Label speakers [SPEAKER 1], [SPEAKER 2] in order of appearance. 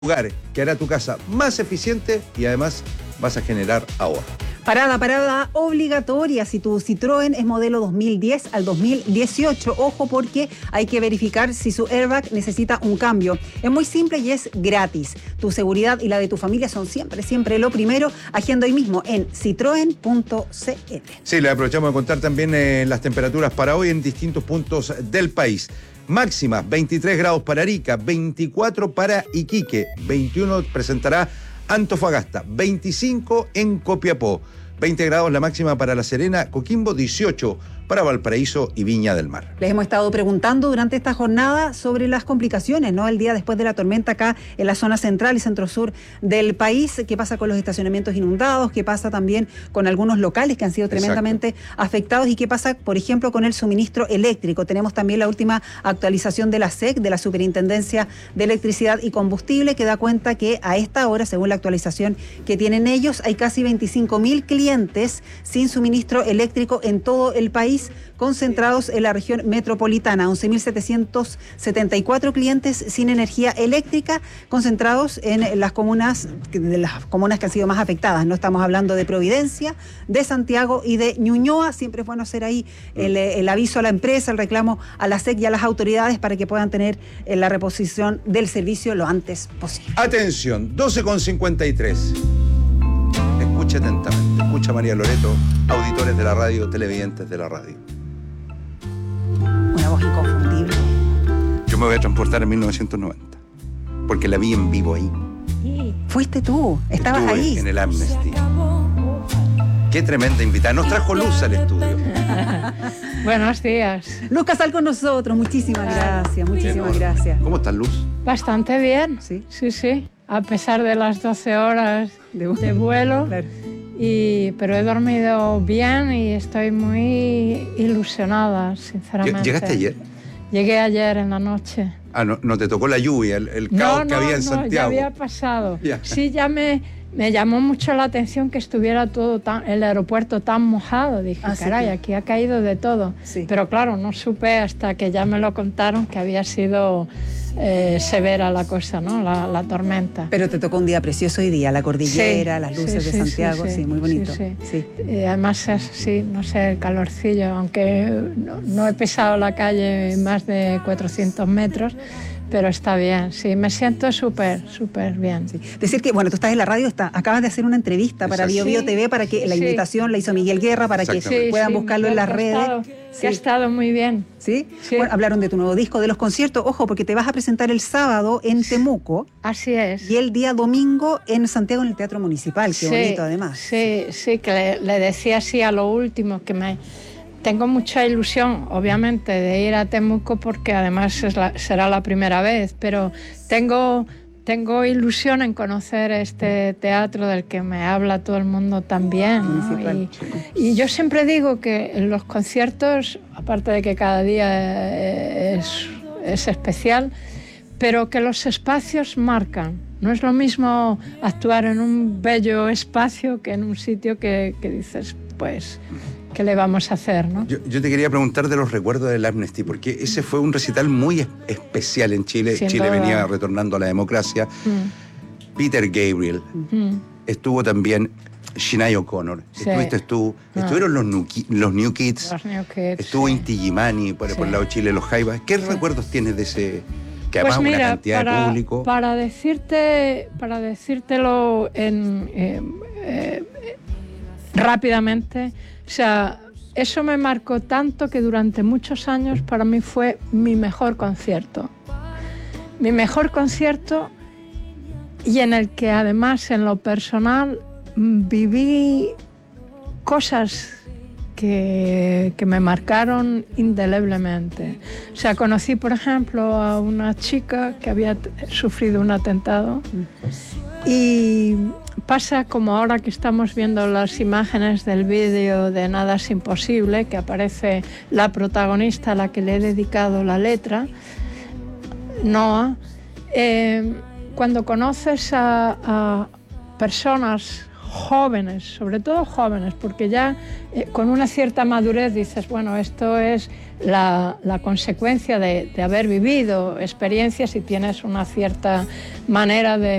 [SPEAKER 1] lugar que hará tu casa más eficiente y además vas a generar ahorro.
[SPEAKER 2] Parada obligatoria si tu Citroën es modelo 2010 al 2018. Ojo, porque hay que verificar si su airbag necesita un cambio. Es muy simple y es gratis. Tu seguridad y la de tu familia son siempre lo primero. Agenda hoy mismo en citroen.cl.
[SPEAKER 1] Sí, le aprovechamos de contar también las temperaturas para hoy en distintos puntos del país. Máximas, 23 grados para Arica, 24 para Iquique, 21 presentará Antofagasta, 25 en Copiapó, 20 grados la máxima para La Serena, Coquimbo, 18 para Valparaíso y Viña del Mar.
[SPEAKER 2] Les hemos estado preguntando durante esta jornada sobre las complicaciones, ¿no? El día después de la tormenta acá en la zona central y centro-sur del país. ¿Qué pasa con los estacionamientos inundados? ¿Qué pasa también con algunos locales que han sido tremendamente afectados? ¿Y qué pasa, por ejemplo, con el suministro eléctrico? Tenemos también la última actualización de la SEC, de la Superintendencia de Electricidad y Combustible, que da cuenta que a esta hora, según la actualización que tienen ellos, hay casi 25.000 clientes sin suministro eléctrico en todo el país, concentrados en la región metropolitana, 11.774 clientes sin energía eléctrica, concentrados en las comunas que han sido más afectadas. No estamos hablando de Providencia, de Santiago y de Ñuñoa. Siempre es bueno hacer ahí el aviso a la empresa, el reclamo a la SEC y a las autoridades para que puedan tener la reposición del servicio lo antes posible.
[SPEAKER 1] Atención, 12:53. Escucha atentamente, escucha María Loreto, auditores de la radio, televidentes de la radio.
[SPEAKER 2] Una voz inconfundible.
[SPEAKER 1] Yo me voy a transportar en 1990, porque la vi en vivo ahí.
[SPEAKER 2] Sí. Fuiste tú, estabas
[SPEAKER 1] Estuve
[SPEAKER 2] ahí.
[SPEAKER 1] En el Amnesty. Qué tremenda invitada. Nos trajo luz al estudio.
[SPEAKER 3] Buenos días.
[SPEAKER 2] Luz Casal con nosotros, muchísimas gracias, muchísimas gracias.
[SPEAKER 1] ¿Cómo estás, Luz?
[SPEAKER 3] Bastante bien.
[SPEAKER 2] Sí.
[SPEAKER 3] Sí. A pesar de las 12 horas de vuelo.
[SPEAKER 2] Claro.
[SPEAKER 3] Pero he dormido bien y estoy muy ilusionada, sinceramente.
[SPEAKER 1] ¿Llegaste ayer?
[SPEAKER 3] Llegué ayer en la noche.
[SPEAKER 1] Ah, no te tocó la lluvia, el caos que había en Santiago.
[SPEAKER 3] No, ya había pasado.
[SPEAKER 1] Ya.
[SPEAKER 3] Sí, ya me llamó mucho la atención que estuviera el aeropuerto tan mojado. Dije, caray, sí, aquí ha caído de todo. Sí. Pero claro, no supe hasta que ya me lo contaron que había sido severa la cosa, ¿no? La tormenta.
[SPEAKER 2] Pero te tocó un día precioso hoy día, la cordillera, las luces de Santiago, sí, muy bonito.
[SPEAKER 3] Sí. Además, no sé, el calorcillo, aunque no he pisado la calle más de 400 metros, pero está bien, sí, me siento súper bien. Sí.
[SPEAKER 2] Decir que, bueno, tú estás en la radio, acabas de hacer una entrevista para BioBio TV, para que la invitación la hizo Miguel Guerra, para que puedan buscarlo en las redes.
[SPEAKER 3] Que ha estado muy bien.
[SPEAKER 2] ¿Sí? Bueno, hablaron de tu nuevo disco, de los conciertos, ojo, porque te vas a presentar el sábado en Temuco.
[SPEAKER 3] Así es.
[SPEAKER 2] Y el día domingo en Santiago, en el Teatro Municipal, qué bonito además.
[SPEAKER 3] Sí, que le decía así a lo último, que tengo mucha ilusión, obviamente, de ir a Temuco porque además será la primera vez, pero tengo ilusión en conocer este teatro del que me habla todo el mundo también, ¿no? Y yo siempre digo que en los conciertos, aparte de que cada día es especial, pero que los espacios marcan. No es lo mismo actuar en un bello espacio que en un sitio que dices, pues, ¿qué le vamos a hacer, no?
[SPEAKER 1] Yo te quería preguntar de los recuerdos del Amnesty, porque ese fue un recital muy especial en Chile. Chile venía retornando a la democracia. Peter Gabriel. Estuvo también Sinéad O'Connor. Estuviste tú. Estuvieron los New Kids.
[SPEAKER 3] Los New Kids.
[SPEAKER 1] Estuvo Inti Gimani por el lado de Chile, los Jaivas. ¿Qué recuerdos tienes de ese...? Que además
[SPEAKER 3] pues mira,
[SPEAKER 1] una cantidad de público.
[SPEAKER 3] Para decírtelo rápidamente, o sea, eso me marcó tanto que durante muchos años para mí fue mi mejor concierto. Mi mejor concierto, y en el que además en lo personal viví cosas que me marcaron indeleblemente. O sea, conocí, por ejemplo, a una chica que había sufrido un atentado y pasa como ahora que estamos viendo las imágenes del vídeo de Nada es imposible, que aparece la protagonista a la que le he dedicado la letra, Noa. Cuando conoces a personas jóvenes, sobre todo jóvenes, porque ya con una cierta madurez dices, bueno, esto es la consecuencia de haber vivido experiencias y tienes una cierta manera de